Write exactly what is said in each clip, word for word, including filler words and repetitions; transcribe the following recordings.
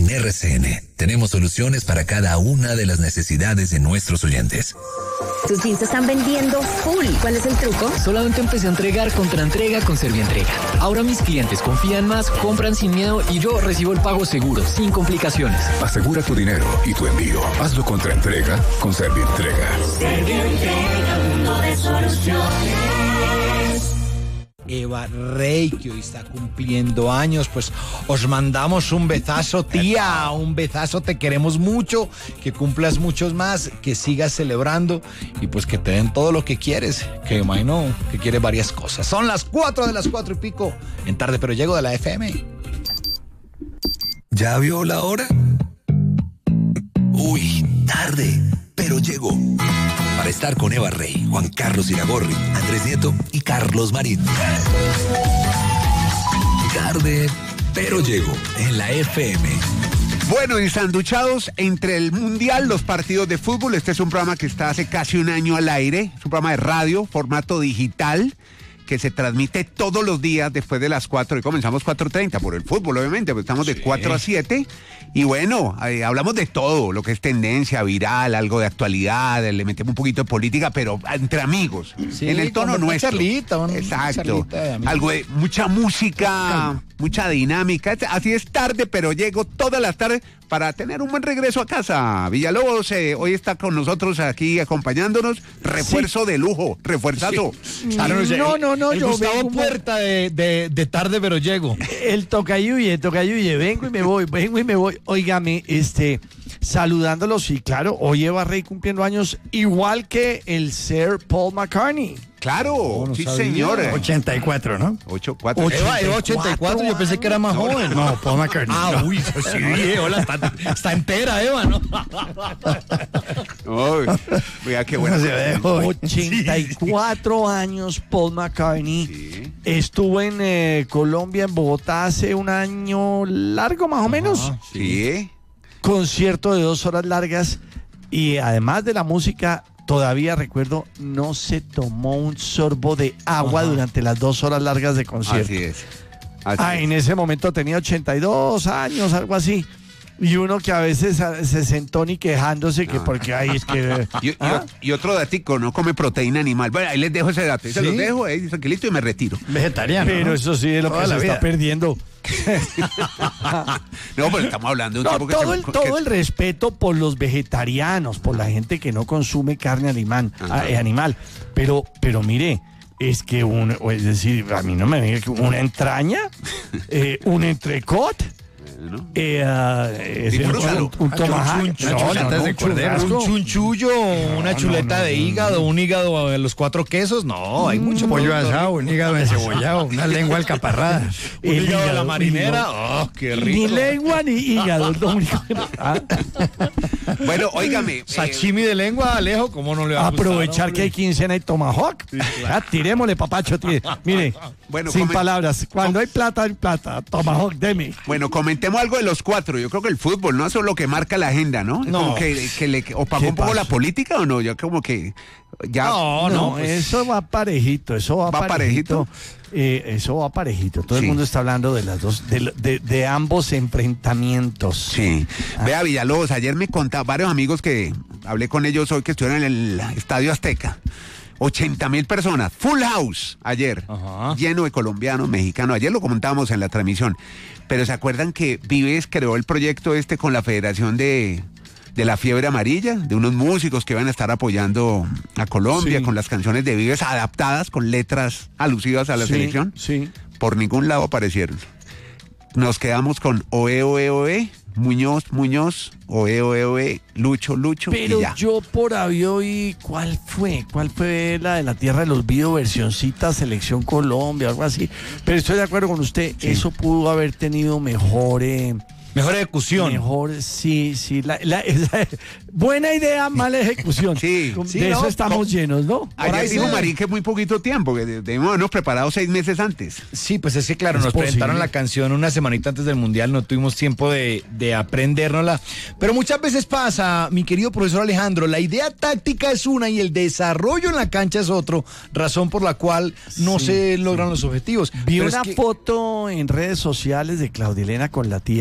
En R C N tenemos soluciones para cada una de las necesidades de nuestros oyentes. Tus jeans se están vendiendo full. ¿Cuál es el truco? Solamente empecé a entregar contra entrega con Servientrega. Ahora mis clientes confían más, compran sin miedo y yo recibo el pago seguro, sin complicaciones. Asegura tu dinero y tu envío. Hazlo contra entrega con Servientrega. Servientrega, mundo de soluciones. Eva Rey, que hoy está cumpliendo años, pues os mandamos un besazo, tía, un besazo, te queremos mucho, que cumplas muchos más, que sigas celebrando y pues que te den todo lo que quieres, que imagino que quieres varias cosas. Son las cuatro de las cuatro y pico, en Tarde Pero Llego de la F M. ¿Ya vio la hora? Uy, tarde, pero llego. Para estar con Eva Rey, Juan Carlos Iragorri, Andrés Nieto y Carlos Marín. Tarde, pero llego en la F M. Bueno, ensanduchados entre el Mundial, los partidos de fútbol. Este es un programa que está hace casi un año al aire. Es un programa de radio, formato digital, que se transmite todos los días después de las cuatro. Y comenzamos cuatro treinta por el fútbol, obviamente, pues estamos de sí. cuatro a siete. Y bueno, eh, hablamos de todo, lo que es tendencia, viral, algo de actualidad, le metemos un poquito de política, pero entre amigos, sí, en el tono nuestro. Charlita, un, Exacto. Charlita de algo de mucha música, mucha dinámica. Así es Tarde, pero llego todas las tardes para tener un buen regreso a casa. Villalobos eh, hoy está con nosotros aquí acompañándonos. Refuerzo sí. de lujo, refuerzazo. Sí. Claro, no, no, no, el yo Gustavo vengo Puerta de, de, de Tarde Pero Llego. El tocayuye, el tocayuye, vengo y me voy, vengo y me voy. Óigame, este, saludándolos y claro, hoy Eva Rey cumpliendo años igual que el Sir Paul McCartney. Claro, oh, no sí sabía. Señor. ochenta y cuatro, ¿no? ochenta y cuatro. Eva, Eva ochenta y cuatro, yo pensé que era más joven. No, Paul McCartney. Ah, no. uy, sí, hola, está, está entera, Eva, ¿no? Oh, mira qué bueno. ochenta y cuatro sí. años Paul McCartney. Sí. Estuvo en eh, Colombia, en Bogotá, hace un año largo más o menos. Ajá, sí. Concierto de dos horas largas y además de la música, todavía recuerdo, no se tomó un sorbo de agua Ajá. durante las dos horas largas de concierto. Así es. Así ah, es. En ese momento tenía ochenta y dos años, algo así. Y uno que a veces se sentó ni quejándose que no. porque ahí es que... y, ¿Ah? y, y otro datico, no come proteína animal. Bueno, ahí les dejo ese dato. ¿Sí? Se los dejo ahí, tranquilito, y me retiro. Vegetariano. Pero ¿no? Eso sí es lo Toda que se vida. Está perdiendo. No, pero estamos hablando de un no, tipo que... Todo, se, el, todo que... el respeto por los vegetarianos, por la gente que no consume carne animal, eh, animal. Pero, pero mire... Es que un, es decir, a mí no me diga que una entraña, eh, un entrecot, ¿no? eh, uh, un, un tomahawk, un, no, no, no, de cordero, un chunchullo, no, una chuleta no, no, de hígado, un hígado de los cuatro quesos, no, hay mucho pollo asado, un hígado encebollado, una lengua alcaparrada, un hígado, hígado de la marinera, no. Oh, qué rico. Ni lengua ni hígado, es lo único que... ah. Bueno, óigame. Sashimi eh, de lengua, Alejo, ¿cómo no le va a gustar? Aprovechar no, que hay quincena y tomahawk. Sí, claro. ah, tirémosle, papacho. Tire. Mire, bueno, sin coment- palabras. Cuando hay plata, hay plata. Tomahawk, deme. Bueno, comentemos algo de los cuatro. Yo creo que el fútbol, ¿no? Eso es lo que marca la agenda, ¿no? No. Como que, que le opacó un poco la política, ¿o no? Yo como que... Ya, no, no, no pues, eso va parejito. Eso va, va parejito. parejito. Eh, eso va parejito. Todo sí. el mundo está hablando de las dos, de, de, de ambos enfrentamientos. Sí. Ah. Vea, Villalobos, ayer me contaban varios amigos que hablé con ellos hoy que estuvieron en el Estadio Azteca. ochenta mil personas, full house ayer, Ajá. lleno de colombianos, mexicanos. Ayer lo comentábamos en la transmisión. Pero ¿se acuerdan que Vives creó el proyecto este con la Federación de... de la Fiebre Amarilla, de unos músicos que van a estar apoyando a Colombia sí. con las canciones de Vives adaptadas con letras alusivas a la sí, selección? Sí. Por ningún lado aparecieron. Nos quedamos con Oe, Oe, Oe, Muñoz, Muñoz, Oe, Oe, Oe, Lucho, Lucho. Pero y ya. yo por ahí oí, ¿cuál fue? ¿Cuál fue la de la Tierra de los Olvido, versioncita Selección Colombia, algo así? Pero estoy de acuerdo con usted, sí. eso pudo haber tenido mejor... Eh, Mejor ejecución. Mejor, sí, sí. La, la, la, buena idea, mala ejecución. Sí, de sí, eso no, estamos no, llenos, ¿no? Ayer dijo Marín que muy poquito tiempo, que debemos habernos preparado seis meses antes. Sí, pues es que claro, es nos posible. presentaron la canción una semanita antes del Mundial, no tuvimos tiempo de, de aprendérnosla. Pero muchas veces pasa, mi querido profesor Alejandro, la idea táctica es una y el desarrollo en la cancha es otro, razón por la cual no sí, se logran sí. los objetivos. Vi Pero una es que... foto en redes sociales de Claudia Elena con la tía, eh, con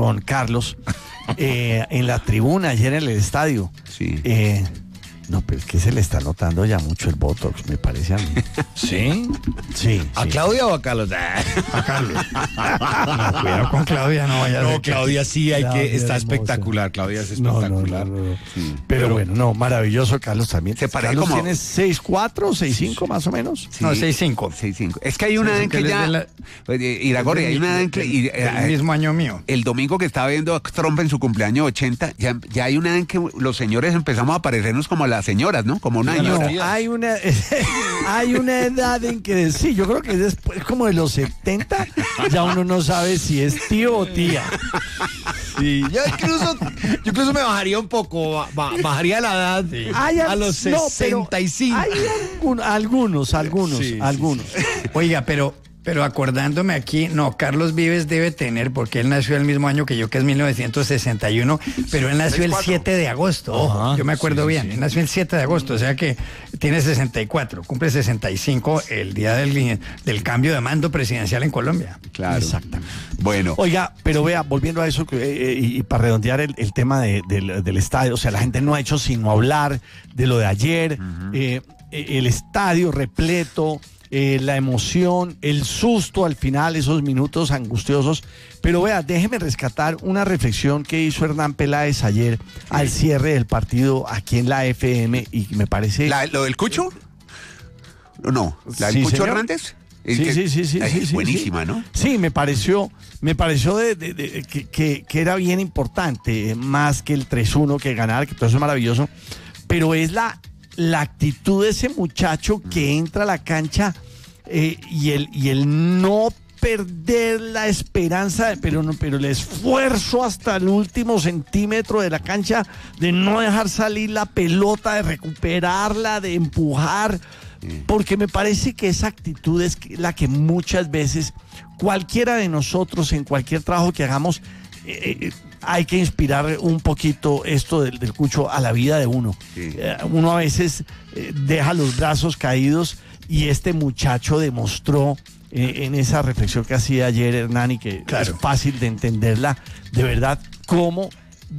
con Carlos eh, en la tribuna ayer en el estadio. Sí. Eh, no, pero es que se le está notando ya mucho el Botox, me parece a mí. ¿Sí? Sí. ¿A sí. Claudia o a Carlos? A Carlos. No, cuidado con Claudia, no vaya a No, ser que- Claudia sí, hay Claudia que, está hermosa. espectacular, Claudia es No, no, espectacular. no, no, no. Sí. Pero, Pero- bueno, no, maravilloso Carlos también. Se parece Carlos como- tiene seis cuatro, seis cinco más o menos. Sí. No, seis cinco. seis cinco. Es que hay una Sí, en que que él es ya... de la- Oye, Iragorri, hay una en que... y- El eh, mismo año mío. El domingo que estaba viendo a Trump en su cumpleaños ochenta, ya, ya hay una en que los señores empezamos a parecernos como las señoras, ¿no? Como una No, señora. hay una hay una edad en que sí, yo creo que después como de los setenta ya uno no sabe si es tío o tía. Sí, yo incluso, yo incluso me bajaría un poco, ba- ba- bajaría la edad Hay a al- los no, pero sesenta y cinco. Hay algún- algunos, algunos, Sí, sí, algunos. Oiga, pero, pero acordándome aquí, no, Carlos Vives debe tener, porque él nació el mismo año que yo, que es mil novecientos sesenta y uno, pero él nació el siete de agosto. Ojo, Ajá, yo me acuerdo sí, bien, sí. él nació el siete de agosto, o sea que tiene sesenta y cuatro, cumple sesenta y cinco el día del, del cambio de mando presidencial en Colombia. Claro. Exactamente. Bueno. Oiga, pero vea, volviendo a eso que, eh, y, y para redondear el, el tema de- del, del estadio, o sea, la gente no ha hecho sino hablar de lo de ayer, eh, eh, el estadio repleto, eh, la emoción, el susto al final, esos minutos angustiosos. Pero vea, déjeme rescatar una reflexión que hizo Hernán Peláez ayer al cierre del partido aquí en la F M y me parece... ¿La- ¿Lo del Cucho? No, ¿la del Sí, Cucho señor. Hernández? Es Sí, que- sí, sí, sí, Ay, sí, es sí, buenísima, sí. ¿no? Sí, me pareció, me pareció de, de- de- que, que- que era bien importante, más que el tres uno que ganar, que todo eso es maravilloso, pero es la, la actitud de ese muchacho que entra a la cancha eh, y, el, y el no perder la esperanza, pero, no, pero el esfuerzo hasta el último centímetro de la cancha de no dejar salir la pelota, de recuperarla, de empujar. Porque me parece que esa actitud es la que muchas veces cualquiera de nosotros en cualquier trabajo que hagamos eh, eh, hay que inspirar un poquito esto del, del Cucho a la vida de uno. Sí. Eh, uno a veces eh, deja los brazos caídos y este muchacho demostró eh, en esa reflexión que hacía ayer Hernán y que Claro. es fácil de entenderla, de verdad, cómo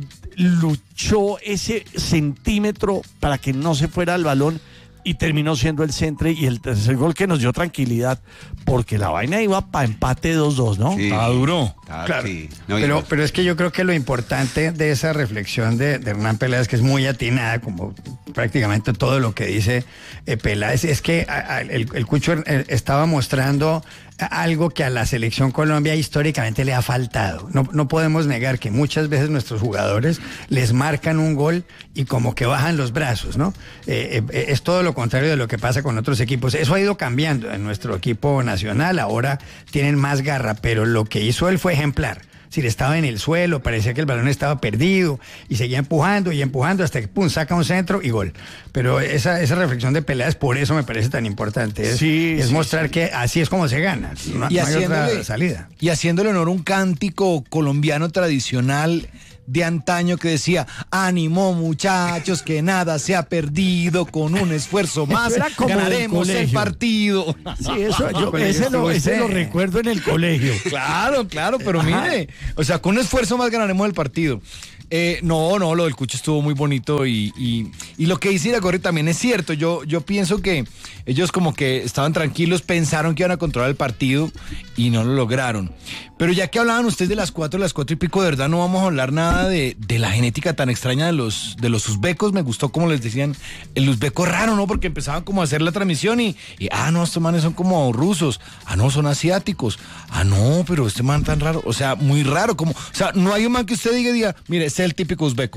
luchó ese centímetro para que no se fuera el balón y terminó siendo el centro y el tercer gol que nos dio tranquilidad porque la vaina iba para empate dos dos, ¿no? Sí. Estaba duro. Ah, Claro, sí. No, y pero, pues- pero es que yo creo que lo importante de esa reflexión de, de Hernán Peláez, que es muy atinada, como prácticamente todo lo que dice eh, Peláez, es que a- a- el, el Cucho eh, estaba mostrando algo que a la selección Colombia históricamente le ha faltado. No, no podemos negar que muchas veces nuestros jugadores les marcan un gol y como que bajan los brazos, ¿no? Eh, eh, es todo lo contrario de lo que pasa con otros equipos. Eso ha ido cambiando en nuestro equipo nacional. Ahora tienen más garra, pero lo que hizo él fue ejemplar. Si le estaba en el suelo, parecía que el balón estaba perdido y seguía empujando y empujando hasta que pum, saca un centro y gol. Pero esa, esa reflexión de Peláez, por eso me parece tan importante. Es, Sí, es sí, mostrar que así es como se gana. No, Y no hay otra haciéndole, salida. y haciéndole honor a un cántico colombiano tradicional de antaño que decía: ánimo muchachos, que nada se ha perdido, con un esfuerzo más era como del ganaremos el colegio. partido. Sí, eso, yo, Colegio ese, lo, estuvo ese lo usted. recuerdo en el colegio. Claro, claro, pero mire, o sea, con un esfuerzo más ganaremos el partido. Eh, no, no, lo del Cucho estuvo muy bonito y, y, y lo que dice Iragorri también es cierto. Yo, yo pienso que ellos como que estaban tranquilos, pensaron que iban a controlar el partido y no lo lograron. Pero ya que hablaban ustedes de las cuatro, las cuatro y pico, de verdad no vamos a hablar nada de, de la genética tan extraña de los, de los uzbecos. Me gustó como les decían, el uzbeco raro, ¿no? Porque empezaban como a hacer la transmisión y, y ah, no, estos manes son como rusos, ah, no, son asiáticos, ah, no, pero este man tan raro, o sea, muy raro, como, o sea, no hay un man que usted diga, diga, mire, este es el típico uzbeco.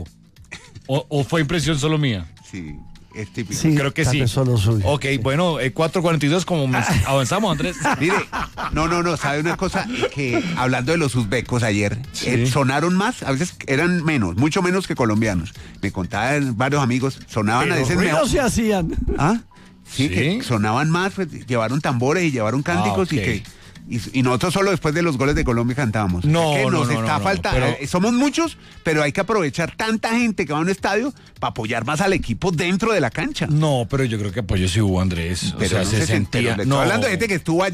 O, o fue impresión solo mía. Sí, es típico. Sí, Creo que tal sí. vez solo suyo. Ok, bueno, eh, cuatro cuarenta y dos, como me- avanzamos, Andrés. Mire, no, no, no, ¿sabe una cosa? Que hablando de los uzbecos ayer, Sí. eh, sonaron más, a veces eran menos, mucho menos que colombianos. Me contaban varios amigos, sonaban a Pero veces mejor. ruidos se hacían. ¿Ah? Sí, Sí. que sonaban más, pues, llevaron tambores y llevaron cánticos Ah, ok. y que... Y, y nosotros solo después de los goles de Colombia cantábamos. No, Es que no, nos no, está no, falta, pero- eh, somos muchos, pero hay que aprovechar tanta gente que va a un estadio para apoyar más al equipo dentro de la cancha. No, pero yo creo que apoyo sí hubo, Andrés. O Pero sea, no se se sentía. sentía. Le estoy hablando de gente que estuvo allá.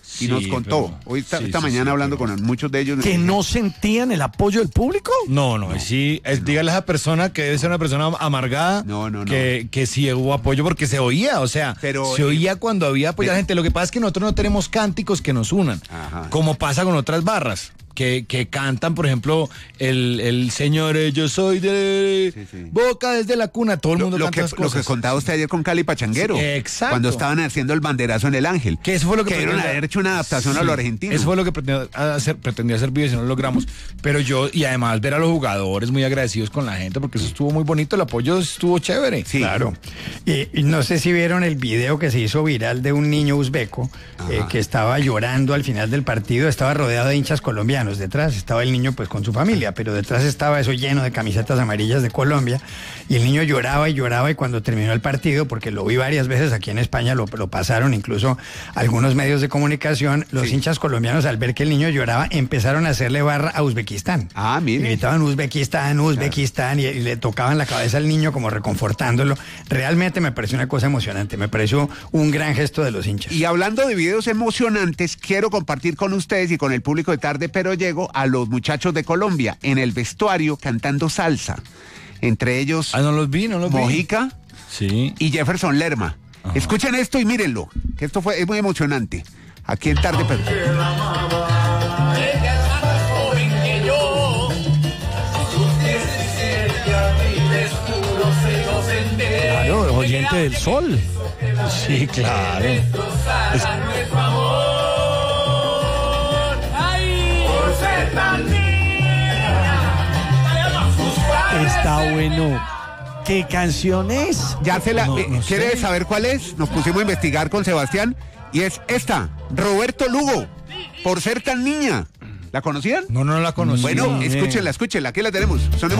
y nos contó, pero, hoy esta, sí, esta sí, mañana sí, hablando pero... con muchos de ellos. ¿Que no sentían el apoyo del público? No, no, no. sí, es, no. dígale a esa persona que debe ser una persona amargada, no, no, no. Que, que sí hubo apoyo porque se oía, o sea, pero, se oía eh, cuando había apoyo a la gente. Lo que pasa es que nosotros no tenemos cánticos que nos unan, ajá. como pasa con otras barras. Que, que cantan, por ejemplo, el, el señor, eh, yo soy de sí, sí. Boca desde la cuna, todo el mundo lo, canta que, esas cosas. Lo que contaba usted ayer con Cali Pachanguero. Sí, exacto. Cuando estaban haciendo el banderazo en el Ángel. Que eso fue lo que, que pretendía haber hecho una adaptación sí, a lo argentino. Eso fue lo que pretendía hacer, pretendía hacer video y no lo logramos. Pero yo, y además ver a los jugadores muy agradecidos con la gente, porque eso estuvo muy bonito, el apoyo estuvo chévere. Sí. Claro. Y, y no sé si vieron el video que se hizo viral de un niño uzbeco eh, que estaba llorando al final del partido, estaba rodeado de hinchas colombianos detrás, estaba el niño pues con su familia, pero detrás estaba eso lleno de camisetas amarillas de Colombia y el niño lloraba y lloraba y cuando terminó el partido, porque lo vi varias veces aquí en España, lo, lo pasaron incluso algunos medios de comunicación, los sí. hinchas colombianos al ver que el niño lloraba empezaron a hacerle barra a Uzbekistán. Ah, mire. Gritaban Uzbekistán, Uzbekistán claro. y, y le tocaban la cabeza al niño como reconfortándolo. Realmente me pareció una cosa emocionante, me pareció un gran gesto de los hinchas. Y hablando de videos emocionantes, quiero compartir con ustedes y con el público de Tarde Pero Llego a los muchachos de Colombia en el vestuario cantando salsa. Entre ellos ah, no los vi, no los Mojica vi. Sí. y Jefferson Lerma. Ajá. Escuchen esto y mírenlo, que esto fue es muy emocionante. Aquí en Tarde Pero Claro, oyente del sol. Sí, claro. Es... Está bueno. ¿Qué canción es? Ya se la... No, no ¿Quiere sé. saber cuál es? Nos pusimos a investigar con Sebastián y es esta, Roberto Lugo, Por Ser Tan Niña. ¿La conocían? No, no la conocí. Bueno, escúchenla, escúchenla, aquí la tenemos. Son